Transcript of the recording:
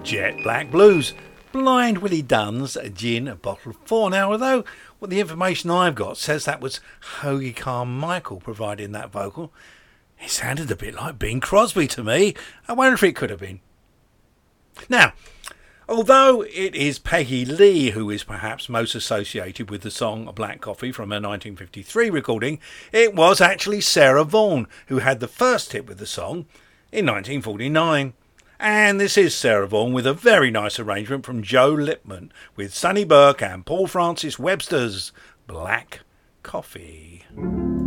Jet Black Blues. Blind Willie Dunn's Gin Bottle 4. Now, although what the information I've got says that was Hoagie Carmichael providing that vocal, it sounded a bit like Bing Crosby to me. I wonder if it could have been. Now, although it is Peggy Lee who is perhaps most associated with the song Black Coffee from her 1953 recording, it was actually Sarah Vaughan who had the first hit with the song in 1949. And this is Sarah Vaughan with a very nice arrangement from Joe Lipman with Sonny Burke and Paul Francis Webster's Black Coffee.